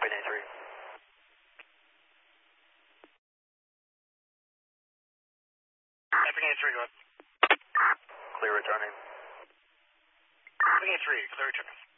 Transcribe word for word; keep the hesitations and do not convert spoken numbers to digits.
Traffic ninety-three. Traffic ninety-three, go ahead. Clear returning. Traffic ninety-three, clear returning.